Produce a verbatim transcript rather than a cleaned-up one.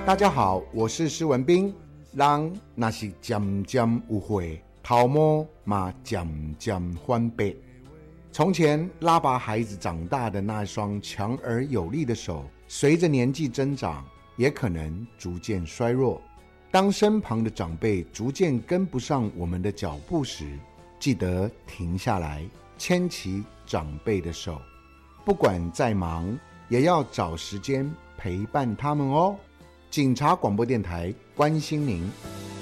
大家好，我是施文斌。人若是渐渐有悔，头毛嘛渐渐翻白。从前拉拔孩子长大的那双强而有力的手，随着年纪增长，也可能逐渐衰弱。当身旁的长辈逐渐跟不上我们的脚步时，记得停下来，牵起长辈的手，不管再忙，也要找时间陪伴他们哦。警察广播电台关心您。